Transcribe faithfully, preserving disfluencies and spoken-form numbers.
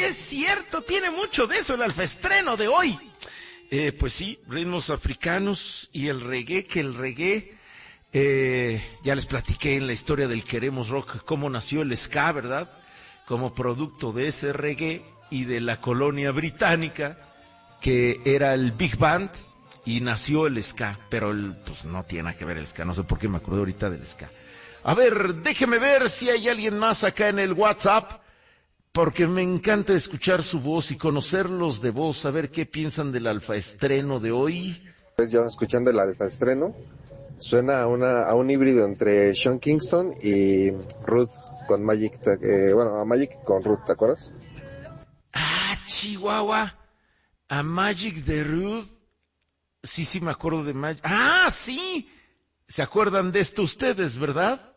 es cierto, tiene mucho de eso el alfaestreno de hoy. Eh, pues sí, ritmos africanos y el reggae, que el reggae, eh, ya les platiqué en la historia del Queremos Rock cómo nació el ska, ¿verdad? Como producto de ese reggae y de la colonia británica, que era el Big Band, y nació el ska, pero el, pues no tiene nada que ver el ska, no sé por qué me acuerdo ahorita del ska. A ver, déjeme ver si hay alguien más acá en el WhatsApp, porque me encanta escuchar su voz y conocerlos de voz, a ver qué piensan del alfaestreno de hoy. Pues yo escuchando el alfaestreno, suena a, una, a un híbrido entre Sean Kingston y Ruth con Magic, eh, bueno, a Magic con Ruth, ¿te acuerdas? Ah, Chihuahua, a Magic de Ruth, sí, sí me acuerdo de Magic. Ah, sí, ¿se acuerdan de esto ustedes, verdad?